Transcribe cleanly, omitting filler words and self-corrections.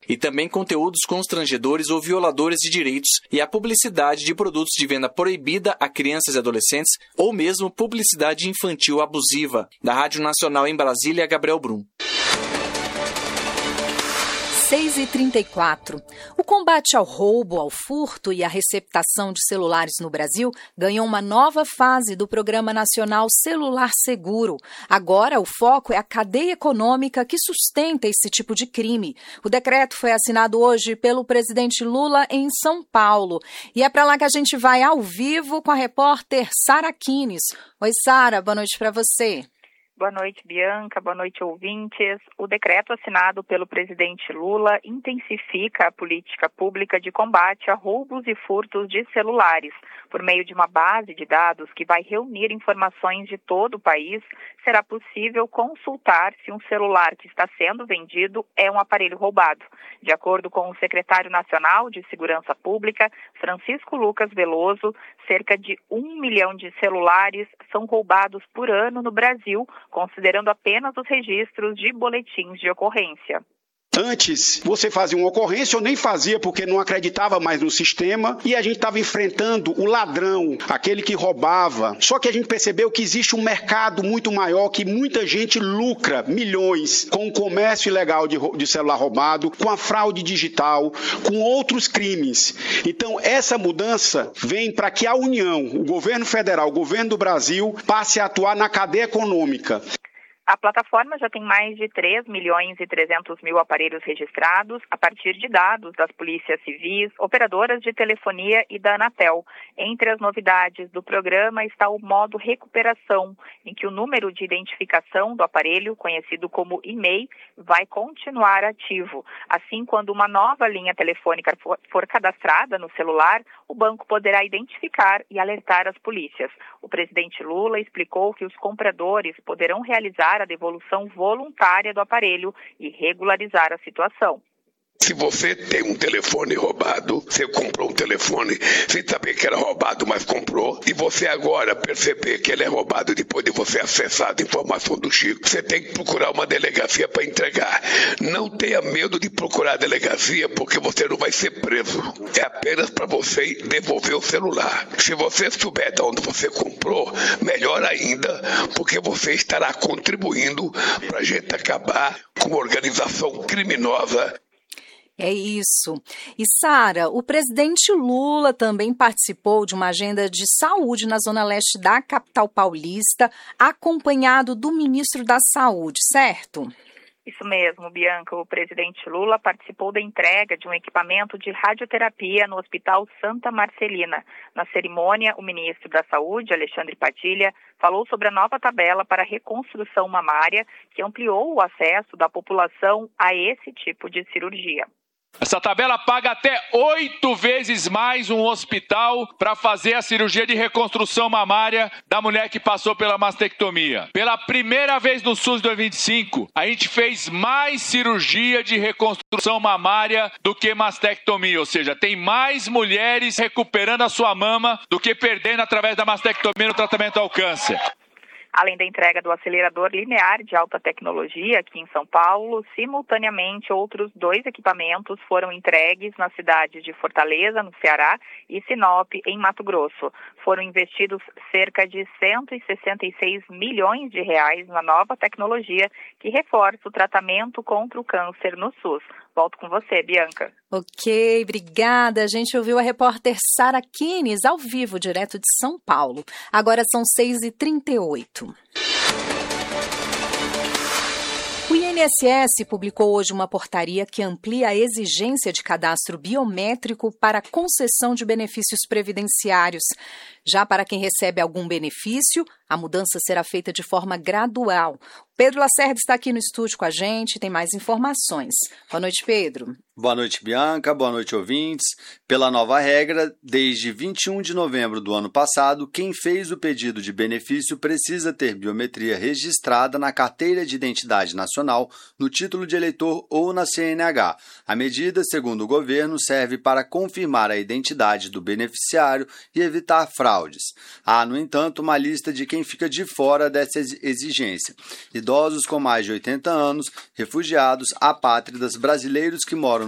e também conteúdos constrangedores ou violadores de direitos e a publicidade de produtos de venda proibida a crianças e adolescentes ou mesmo publicidade infantil abusiva. Da Rádio Nacional em Brasília, Gabriel Brum. 6h34. O combate ao roubo, ao furto e à receptação de celulares no Brasil ganhou uma nova fase do Programa Nacional Celular Seguro. Agora, o foco é a cadeia econômica que sustenta esse tipo de crime. O decreto foi assinado hoje pelo presidente Lula em São Paulo. E é para lá que a gente vai ao vivo com a repórter Sara Kines. Oi, Sara, boa noite para você. Boa noite, Bianca. Boa noite, ouvintes. O decreto assinado pelo presidente Lula intensifica a política pública de combate a roubos e furtos de celulares. Por meio de uma base de dados que vai reunir informações de todo o país, será possível consultar se um celular que está sendo vendido é um aparelho roubado. De acordo com o secretário nacional de Segurança Pública, Francisco Lucas Veloso, cerca de 1 milhão de celulares são roubados por ano no Brasil, considerando apenas os registros de boletins de ocorrência. Antes, você fazia uma ocorrência, ou nem fazia porque não acreditava mais no sistema, e a gente estava enfrentando o ladrão, aquele que roubava. Só que a gente percebeu que existe um mercado muito maior, que muita gente lucra milhões com o comércio ilegal de celular roubado, com a fraude digital, com outros crimes. Então, essa mudança vem para que a União, o governo federal, o governo do Brasil, passe a atuar na cadeia econômica. A plataforma já tem mais de 3 milhões e 300 mil aparelhos registrados a partir de dados das polícias civis, operadoras de telefonia e da Anatel. Entre as novidades do programa está o modo recuperação, em que o número de identificação do aparelho, conhecido como e-mail, vai continuar ativo. Assim, quando uma nova linha telefônica for cadastrada no celular, o banco poderá identificar e alertar as polícias. O presidente Lula explicou que os compradores poderão realizar a devolução voluntária do aparelho e regularizar a situação. Se você tem um telefone roubado, você comprou um telefone sem saber que era roubado, mas comprou, e você agora perceber que ele é roubado depois de você acessar a informação do Chico, você tem que procurar uma delegacia para entregar. Não tenha medo de procurar a delegacia, porque você não vai ser preso. É apenas para você devolver o celular. Se você souber de onde você comprou, melhor ainda, porque você estará contribuindo para a gente acabar com uma organização criminosa. É isso. E, Sara, o presidente Lula também participou de uma agenda de saúde na zona leste da capital paulista, acompanhado do ministro da Saúde, certo? Isso mesmo, Bianca. O presidente Lula participou da entrega de um equipamento de radioterapia no Hospital Santa Marcelina. Na cerimônia, o ministro da Saúde, Alexandre Padilha, falou sobre a nova tabela para a reconstrução mamária, que ampliou o acesso da população a esse tipo de cirurgia. Essa tabela paga até 8 vezes mais um hospital para fazer a cirurgia de reconstrução mamária da mulher que passou pela mastectomia. Pela primeira vez no SUS 2025, a gente fez mais cirurgia de reconstrução mamária do que mastectomia, ou seja, tem mais mulheres recuperando a sua mama do que perdendo através da mastectomia no tratamento ao câncer. Além da entrega do acelerador linear de alta tecnologia aqui em São Paulo, simultaneamente outros 2 equipamentos foram entregues nas cidades de Fortaleza, no Ceará, e Sinop, em Mato Grosso. Foram investidos cerca de 166 milhões de reais na nova tecnologia que reforça o tratamento contra o câncer no SUS. Volto com você, Bianca. Ok, obrigada. A gente ouviu a repórter Sara Kines ao vivo, direto de São Paulo. Agora são 6h38. O INSS publicou hoje uma portaria que amplia a exigência de cadastro biométrico para concessão de benefícios previdenciários. Já para quem recebe algum benefício, a mudança será feita de forma gradual. Pedro Lacerda está aqui no estúdio com a gente, tem mais informações. Boa noite, Pedro. Boa noite, Bianca. Boa noite, ouvintes. Pela nova regra, desde 21 de novembro do ano passado, quem fez o pedido de benefício precisa ter biometria registrada na Carteira de Identidade Nacional, no título de eleitor ou na CNH. A medida, segundo o governo, serve para confirmar a identidade do beneficiário e evitar fraudes. Há, no entanto, uma lista de quem fica de fora dessa exigência: idosos com mais de 80 anos, refugiados, apátridas, brasileiros que moram